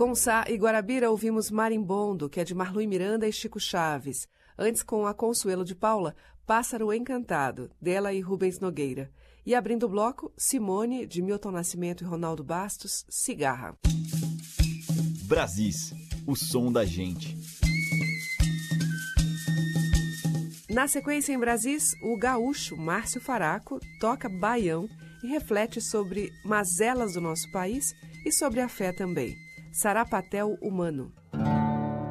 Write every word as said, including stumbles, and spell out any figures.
Com Sá e Guarabira ouvimos Marimbondo, que é de Marlui Miranda e Chico Chaves. Antes, com a Consuelo de Paula, Pássaro Encantado, dela e Rubens Nogueira. E abrindo o bloco, Simone, de Milton Nascimento e Ronaldo Bastos, Cigarra. Brasis, o som da gente. Na sequência, em Brasis, o gaúcho Márcio Faraco toca baião e reflete sobre mazelas do nosso país e sobre a fé também. Sarapatel Humano.